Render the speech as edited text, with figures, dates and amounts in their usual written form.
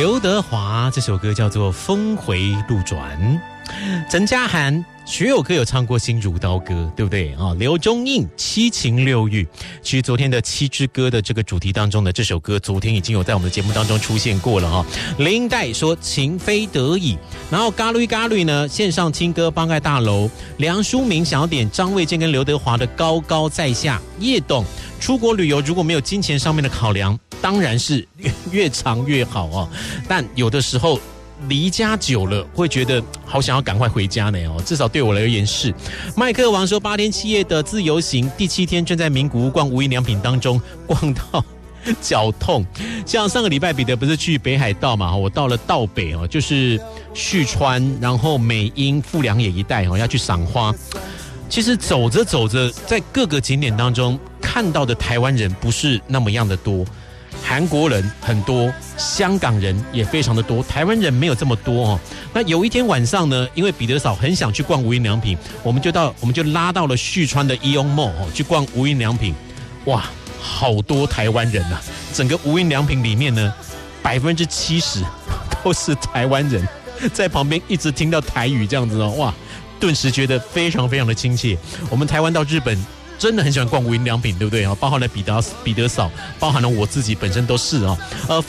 刘德华这首歌叫做《峰回路转》，陈嘉涵、学友哥有唱过《心如刀割》，对不对啊？刘忠应《七情六欲》，其实昨天的七支歌的这个主题当中呢，这首歌昨天已经有在我们的节目当中出现过了哈。林黛说情非得已，然后嘎律嘎律呢线上听歌帮爱大楼，梁书明想要点张卫健跟刘德华的高高在下，叶董出国旅游如果没有金钱上面的考量，当然是越长越好哦。但有的时候离家久了，会觉得好想要赶快回家呢哦。至少对我而言是。麦克王说，8天7夜的自由行，第7天正在名古屋逛无印良品当中，逛到脚痛。像上个礼拜彼得不是去北海道嘛，我到了道北哦，就是旭川，然后美瑛、富良野一带哦，要去赏花。其实走着走着，在各个景点当中看到的台湾人不是那么样的多，韩国人很多，香港人也非常的多，台湾人没有这么多哦。那有一天晚上呢，因为彼得嫂很想去逛无印良品，我们就拉到了旭川的 Eon Mall 去逛无印良品。哇，好多台湾人啊！整个无印良品里面呢，70%都是台湾人，在旁边一直听到台语这样子哦，哇！顿时觉得非常非常的亲切。我们台湾到日本真的很喜欢逛无印良品，对不对？包含了彼得嫂，包含了我自己本身都是哦。